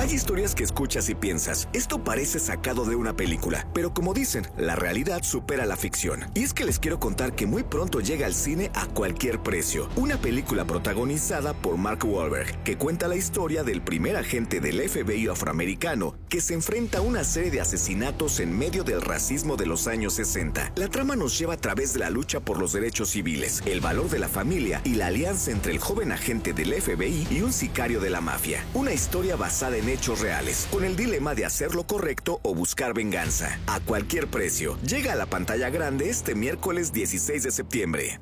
Hay historias que escuchas y piensas, esto parece sacado de una película, pero como dicen, la realidad supera la ficción. Y es que les quiero contar que muy pronto llega al cine A Cualquier Precio, una película protagonizada por Mark Wahlberg, que cuenta la historia del primer agente del FBI afroamericano que se enfrenta a una serie de asesinatos en medio del racismo de los años 60. La trama nos lleva a través de la lucha por los derechos civiles, el valor de la familia y la alianza entre el joven agente del FBI y un sicario de la mafia. Una historia basada en hechos reales, con el dilema de hacer lo correcto o buscar venganza. A Cualquier Precio llega a la pantalla grande este miércoles 16 de septiembre.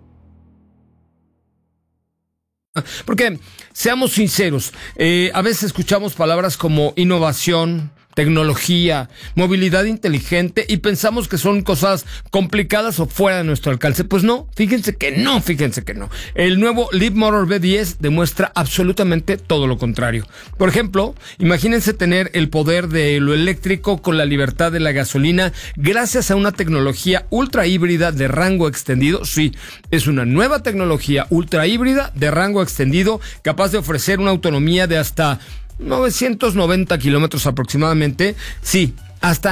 Porque, seamos sinceros, a veces escuchamos palabras como innovación, tecnología, movilidad inteligente y pensamos que son cosas complicadas o fuera de nuestro alcance. Pues no, fíjense que no. El nuevo Leapmotor B10 demuestra absolutamente todo lo contrario. Por ejemplo, imagínense tener el poder de lo eléctrico con la libertad de la gasolina gracias a una tecnología ultra híbrida de rango extendido. Sí, es una nueva tecnología ultra híbrida de rango extendido capaz de ofrecer una autonomía de hasta 990 kilómetros aproximadamente. Sí, hasta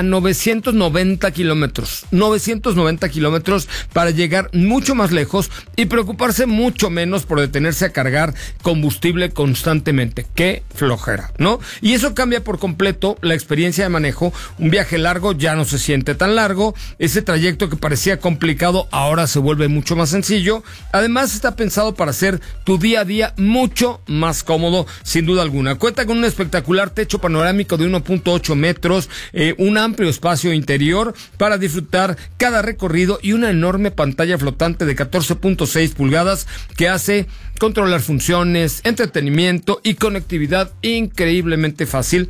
990 kilómetros. 990 kilómetros para llegar mucho más lejos y preocuparse mucho menos por detenerse a cargar combustible constantemente. Qué flojera, ¿no? Y eso cambia por completo la experiencia de manejo. Un viaje largo ya no se siente tan largo. Ese trayecto que parecía complicado ahora se vuelve mucho más sencillo. Además está pensado para hacer tu día a día mucho más cómodo, sin duda alguna. Cuenta con un espectacular techo panorámico de 1.8 metros, un amplio espacio interior para disfrutar cada recorrido y una enorme pantalla flotante de 14.6 pulgadas que hace controlar funciones, entretenimiento y conectividad increíblemente fácil.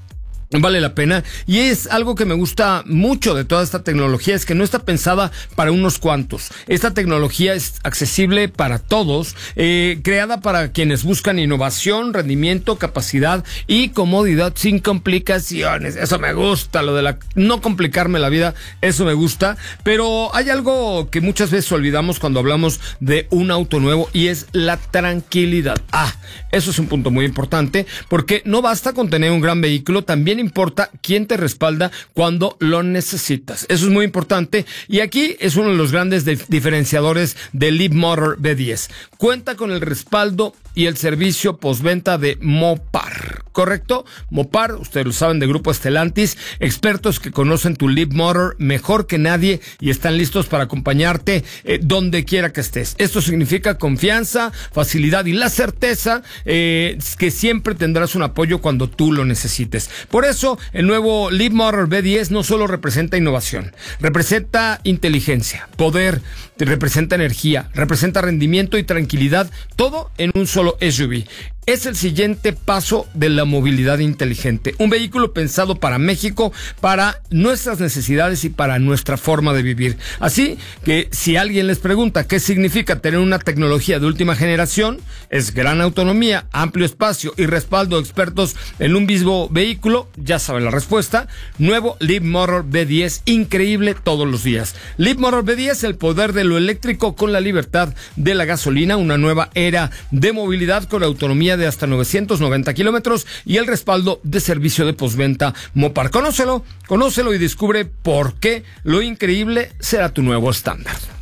Vale la pena, y es algo que me gusta mucho de toda esta tecnología, es que no está pensada para unos cuantos. Esta tecnología es accesible para todos, creada para quienes buscan innovación, rendimiento, capacidad y comodidad sin complicaciones. Eso me gusta, lo de no complicarme la vida, eso me gusta. Pero hay algo que muchas veces olvidamos cuando hablamos de un auto nuevo y es la tranquilidad. Eso es un punto muy importante, porque no basta con tener un gran vehículo, también importa quién te respalda cuando lo necesitas. Eso es muy importante y aquí es uno de los grandes diferenciadores del Leapmotor B10. Cuenta con el respaldo y el servicio postventa de Mopar, ¿correcto? Mopar, ustedes lo saben, de Grupo Stellantis, expertos que conocen tu Leapmotor mejor que nadie y están listos para acompañarte donde quiera que estés. Esto significa confianza, facilidad y la certeza que siempre tendrás un apoyo cuando tú lo necesites. Por eso, el nuevo Leapmotor B10 no solo representa innovación, representa inteligencia, poder, representa energía, representa rendimiento y tranquilidad, todo en un solo SUV. Es el siguiente paso de la movilidad inteligente. Un vehículo pensado para México, para nuestras necesidades y para nuestra forma de vivir. Así que si alguien les pregunta qué significa tener una tecnología de última generación, es gran autonomía, amplio espacio y respaldo de expertos en un mismo vehículo, ya saben la respuesta. Nuevo Leapmotor B10, increíble todos los días. Leapmotor B10, el poder de lo eléctrico con la libertad de la gasolina, una nueva era de movilidad con autonomía de hasta 990 kilómetros y el respaldo de servicio de postventa Mopar. Conócelo y descubre por qué lo increíble será tu nuevo estándar.